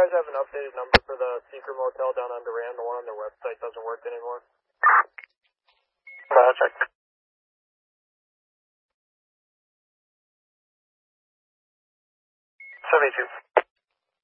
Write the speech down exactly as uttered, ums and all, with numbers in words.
guys have an updated number for the Seeker Motel down on Duran? The one on their website doesn't work anymore. No, I'll check. seventy-two.